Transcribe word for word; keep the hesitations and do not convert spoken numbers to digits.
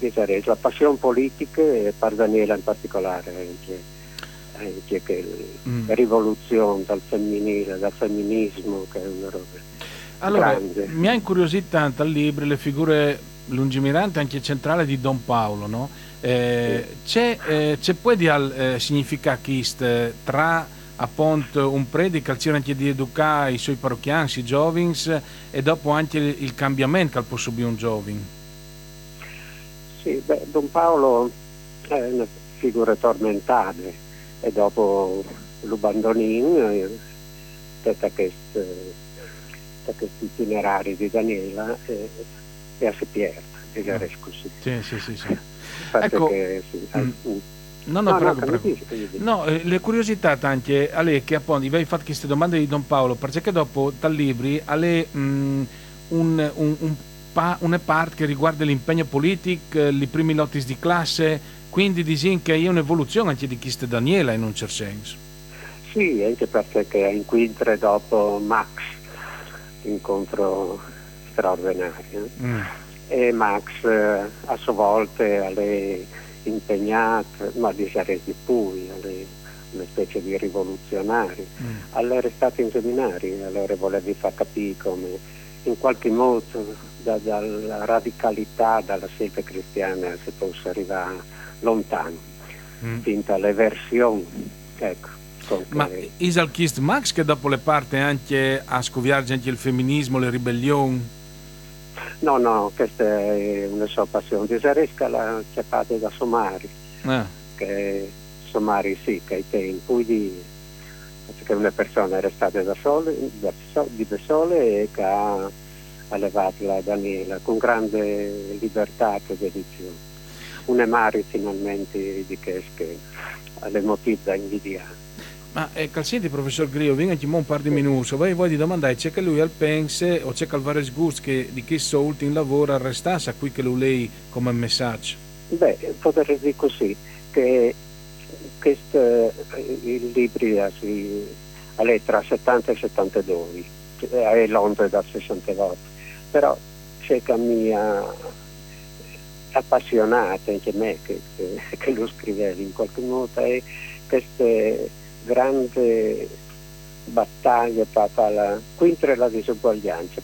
di la passione politica e per Daniela in particolare, anche, anche che mm. la rivoluzione dal femminile, dal femminismo, che è una roba allora, grande. mi ha incuriosito tanto al libro le figure lungimiranti anche centrali di Don Paolo, no? Eh, Sì. c'è, eh, c'è poi di al, eh, significa che tra appunto un predica anche di educare i suoi parrocchiani, i giovani, e dopo anche il, il cambiamento che può subire un giovane. Sì, beh, Don Paolo è una figura tormentale e dopo l'Ubandonin, da questi itinerari di Daniela, e, e si perde, direi così. Sì, sì, sì, sì. Ecco, che, sì, mm. No, no, no, prego, no, prego. dici, dici. No, eh, le curiosità anche a lei che appunto vi hai fatto queste domande di Don Paolo, perché dopo dal libri a lei mm, un, un, un pa, una parte che riguarda l'impegno politico, i primi lotti di classe, quindi disin che è un'evoluzione anche di queste Daniela in un certo senso. Sì, anche perché inquintre dopo Max, incontro straordinario. Mm. E Max eh, a sua volta è impegnato, ma di essere di poi, è una specie di rivoluzionario. Mm. Allora è stato in seminario, allora volevi far capire come in qualche modo da, dalla radicalità, dalla scelta cristiana si possa arrivare lontano, mm. finta le versioni, ecco. Ma Isal Kist Max che dopo le parte anche a scoviarci anche il femminismo, le ribellioni? No, no, questa è una sua passione. Disaresca la chiappata da Somari, ah. che Somari sì, che ai tempi di che una persona era stata da sole, da, di da sole e che ha allevato la Daniela con grande libertà e dedizione. Una Mari finalmente di che alle motivi da invidiare. Ma eh, calzenti professor Grio, venga un par di minuti, voi vuoi di domandare c'è che lui al pense o c'è che al Vares Gust che di chi suo ultimo lavoro arrestasse a cui che lui lei come messaggio? Beh, potrei dire così, che questo, il libro è tra settanta e settantadue, è Londra da sessantotto, però c'è che mi ha appassionato anche me che, che, che lo scrivevo in qualche modo, e queste grande battaglie per la, contro la disuguaglianza.